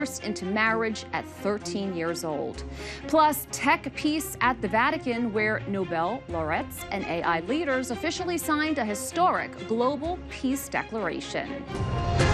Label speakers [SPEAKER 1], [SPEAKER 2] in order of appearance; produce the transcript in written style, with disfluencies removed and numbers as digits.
[SPEAKER 1] into marriage at 13 years old. Plus, tech peace at the Vatican, where Nobel laureates and AI leaders officially signed a historic global peace declaration.